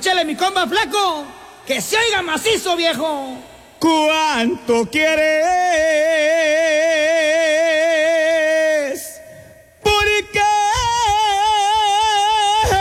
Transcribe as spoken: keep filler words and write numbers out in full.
échale mi comba flaco, que se oiga macizo, viejo. ¿Cuánto quieres